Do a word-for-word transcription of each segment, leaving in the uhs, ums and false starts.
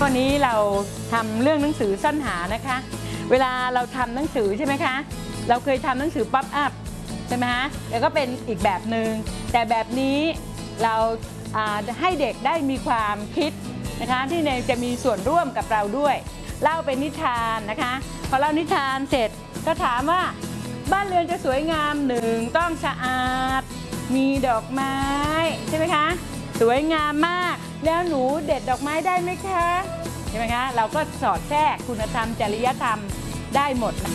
ข้อนี้เราทำเรื่องหนังสือซ่อนหานะคะเวลาเราทำหนังสือใช่ไหมคะเราเคยทำหนังสือป๊อปอัพใช่ไหมคะแล้วก็เป็นอีกแบบหนึ่งแต่แบบนี้เราให้เด็กได้มีความคิดนะคะที่จะมีส่วนร่วมกับเราด้วยเล่าเป็นนิทานนะคะพอเล่านิทานเสร็จก็ถามว่าบ้านเรือนจะสวยงามหนึ่งต้องสะอาดมีดอกไม้ใช่ไหมคะสวยงามมากแล้วหนูเด็ดดอกไม้ได้ไหมคะใช่ไหมคะเราก็สอดแทรกคุณธรรมจริยธรรมได้หมด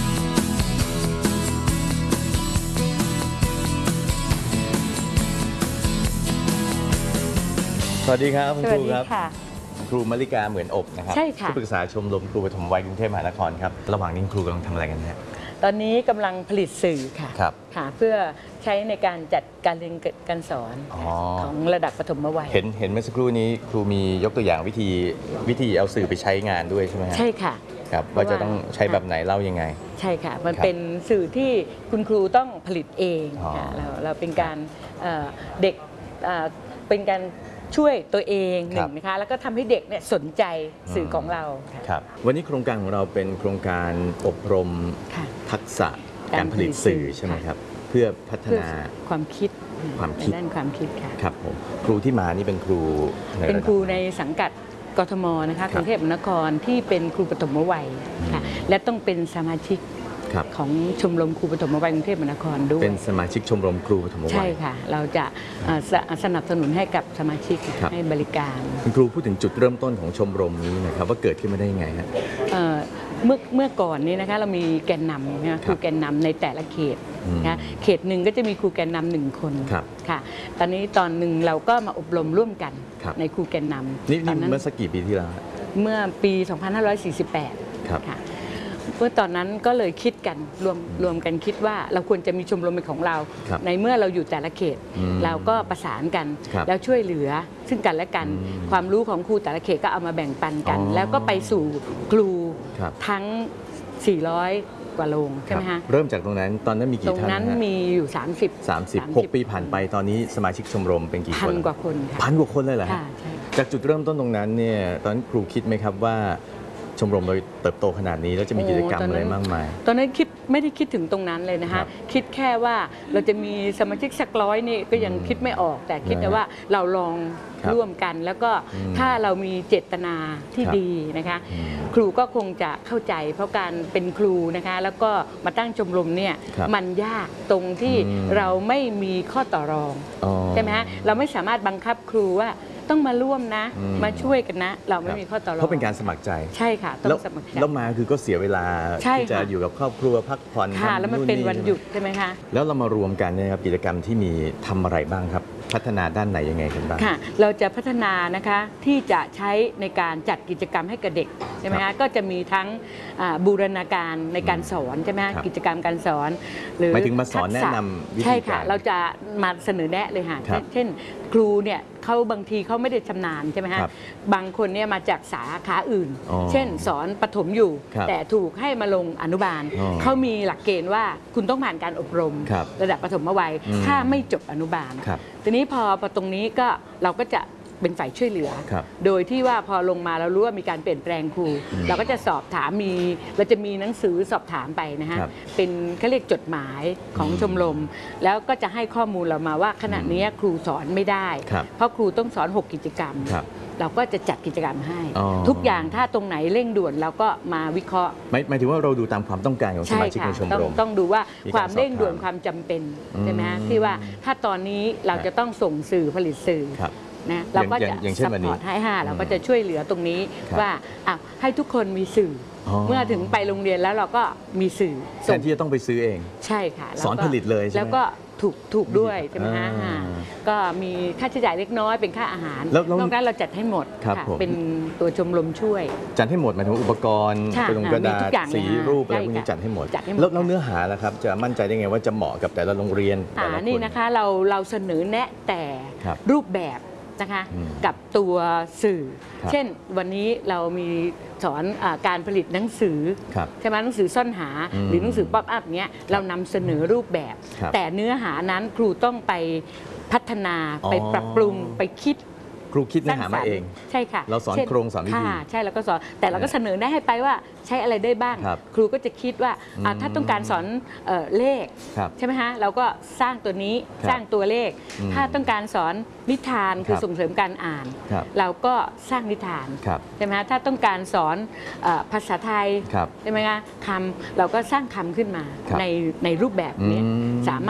สวัสดีครับคุณครูครับค่ะครูมลิกาเหมือนอบนะครับใช่ค่ะผู้ปรึกษาชมรมครูปฐมวัยกรุงเทพมหานครครับระหว่างนี้ครูกำลังทำอะไรกันฮะตอนนี้กำลังผลิตสื่อค่ะครับค่ะเพื่อใช้ในการจัดการเรียนการสอนของระดับปฐมวัยเห็นเห็นเมื่อสักครู่นี้ครูมียกตัวอย่างวิธีวิธีเอาสื่อไปใช้งานด้วยใช่ไหมฮะใช่ค่ะครับว่าจะต้องใช้แบบไหนเล่ายังไงใช่ค่ะมันเป็นสื่อที่คุณครูต้องผลิตเองค่ะเราเราเป็นการเด็กเป็นการช่วยตัวเองหนึ่งนะคะแล้วก็ทำให้เด็กเนี่ยสนใจสื่อของเราครับวันนี้โครงการของเราเป็นโครงการอบรมทักษะการผลิตสื่อใช่ไหมครับเพื่อพัฒนาความคิดความคิดด้านความคิดค่ะครับผมครูที่มานี่เป็นครูเป็นครูในสังกัดกทมนะคะกรุงเทพมหานครที่เป็นครูปฐมวัยค่ะและต้องเป็นสมาชิกของชมรมครูปฐมวัยกรุงเทพมหานครด้วยเป็นสมาชิกชมรมครูปฐมวัยใช่ค่ะเราจะสนับสนุนให้กับสมาชิกให้บริการคุณครูพูดถึงจุดเริ่มต้นของชมรมนี้นะครับว่าเกิดขึ้นมาได้ยังไงฮะเมื่อเมื่อก่อนนี้นะคะเรามีแกนนำนะครูแกนนำในแต่ละเขตนะเขตหนึ่งก็จะมีครูแกนนำหนึ่งคนค่ะตอนนี้ตอนหนึ่งเราก็มาอบรมร่วมกันในครูแกนนำนี่เมื่อสักกี่ปีที่แล้วเมื่อปี สองพันห้าร้อยสี่สิบแปด ค่ะเมื่อตอนนั้นก็เลยคิดกันรวมรวมกันคิดว่าเราควรจะมีชมรมเป็นของเราในเมื่อเราอยู่แต่ละเขตเราก็ประสานกันแล้วช่วยเหลือซึ่งกันและกันความรู้ของครูแต่ละเขตก็เอามาแบ่งปันกันแล้วก็ไปสู่ครูทั้งสี่ร้อยกว่าโรงใช่ไหมฮะเริ่มจากตรงนั้นตอนนั้นมีกี่ท่านตรงนั้นมีอยู่สามสิบสามสิบ หกปีผ่านไปตอนนี้สมาชิกชมรมเป็นกี่คนพันกว่าคนพันกว่าคนเลยเหรอฮะจากจุดเริ่มต้นตรงนั้นเนี่ยตอนนั้นครูคิดไหมครับว่าชมรมเราเติบโตขนาดนี้แล้วจะมีกิจกรรมอะไรมากมายตอนนั้นคิดไม่ได้คิดถึงตรงนั้นเลยนะคะคิดแค่ว่าเราจะมีสมาชิกสักร้อยนี่ก็ยังคิดไม่ออกแต่คิดแต่ว่าเราลองร่วมกันแล้วก็ถ้าเรามีเจตนาที่ดีนะคะครูก็คงจะเข้าใจเพราะการเป็นครูนะคะแล้วก็มาตั้งชมรมเนี่ยมันยากตรงที่เราไม่มีข้อต่อรองใช่ไหมฮะเราไม่สามารถบังคับครูว่าต้องมาร่วมนะมาช่วยกันนะเราไม่มีข้อต่อรองเพราะเป็นการสมัครใจใช่ค่ะต้องสมัครใจแล้วมาคือก็เสียเวลาที่จะอยู่กับครอบครัวพักผ่อนค่ะแล้วมันเป็นวันหยุดใช่ไหมคะแล้วเรามารวมกันเนี่ยครับกิจกรรมที่มีทำอะไรบ้างครับพัฒนาด้านไหนยังไงกันบ้างค่ะเราจะพัฒนานะคะที่จะใช้ในการจัดกิจกรรมให้กับเด็กใช่ไหมคะก็จะมีทั้งบูรณาการในการสอนใช่ไหมกิจกรรมการสอนหรือหมายถึงมาสอนแนะนำวิธีการใช่ค่ะเราจะมาเสนอแนะเลยค่ะเช่นครูเนี่ยเขาบางทีเขาไม่ได้ชำนาญใช่ไหมฮะบางคนเนี่ยมาจากสาขาอื่นเช่นสอนประถมอยู่แต่ถูกให้มาลงอนุบาลเขามีหลักเกณฑ์ว่าคุณต้องผ่านการอบรมระดับประถมวัยถ้าไม่จบอนุบาลทีนี้พอพอตรงนี้ก็เราก็จะเป็นฝ่ายช่วยเหลือโดยที่ว่าพอลงมาเรารู้ว่ามีการเปลี่ยนแปลงครูเราก็จะสอบถามมีเราจะมีหนังสือสอบถามไปนะฮะเป็นเขาเรียกจดหมายของชมรมแล้วก็จะให้ข้อมูลเรามาว่าขณะนี้ครูสอนไม่ได้เพราะครูต้องสอนหกกิจกรรมเราก็จะจัดกิจกรรมให้ทุกอย่างถ้าตรงไหนเร่งด่วนเราก็มาวิเคราะห์หมายถึงว่าเราดูตามความต้องการของสมาชิกในชมรมต้องดูว่าความเร่งด่วนความจำเป็นใช่ไหมฮะที่ว่าถ้าตอนนี้เราจะต้องส่งสื่อผลิตสื่อนะเราก็จะซัพพอร์ตให้ห้าเราก็จะช่วยเหลือตรงนี้ว่าให้ทุกคนมีสื่อเมื่อถึงไปโรงเรียนแล้วเราก็มีสื่อแทนที่จะต้องไปซื้อเองใช่ค่ะสอนผลิตเลยใช่ไหมแล้วก็ถูกถูกด้วยใช่ไหมฮะก็มีค่าใช้จ่ายเล็กน้อยเป็นค่าอาหารนอกนั้นเราจัดให้หมดเป็นตัวชมรมช่วยจัดให้หมดหมายถึงอุปกรณ์กระดงกระดาษสีรูปอะไรพวกนี้จัดให้หมดแล้วเนื้อหาล่ะครับจะมั่นใจได้ไงว่าจะเหมาะกับแต่ละโรงเรียนอ่านี่นะคะเราเราเสนอแนะแต่รูปแบบนะคะกับตัวสื่อเช่นวันนี้เรามีสอนการผลิตหนังสือใช่ไหมหนังสือซ่อนหาหรือหนังสือป๊อปอัพเนี้ยเรานำเสนอรูปแบบแต่เนื้อหานั้นครูต้องไปพัฒนาไปปรับปรุงไปคิดครูคิดเนื้อหามาเองใช่ค่ะเราสอนช่โครงสอนวิธีค่ะใช่แล้วก็สอนแต่เราก็เสนอได้ให้ไปว่าใช้อะไรได้บ้างครับครูก็จะคิดว่าอ่ะอืมถ้าต้องการสอนเอ่อเลขครับใช่ไหมฮะเราก็สร้างตัวนี้ครับสร้างตัวเลขอืมถ้าต้องการสอนนิทานคือครับส่งเสริมการอ่านครับเราก็สร้างนิทานครับใช่ไหมฮะถ้าต้องการสอนเอ่อภาษาไทยครับใช่ไหมคะคำเราก็สร้างคำขึ้นมาครับในในรูปแบบนี้อืมสามารถ